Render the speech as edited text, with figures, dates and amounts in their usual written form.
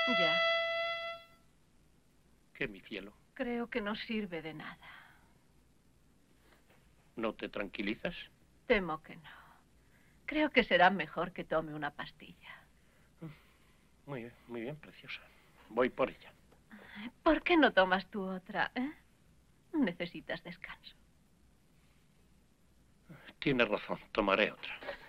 Jack, ¿Qué, mi cielo? creo que no sirve de nada. ¿No te tranquilizas? Temo que no. Creo que será mejor que tome una pastilla. Muy bien, preciosa. Voy por ella. ¿Por qué no tomas tú otra, eh? Necesitas descanso. Tienes razón, tomaré otra.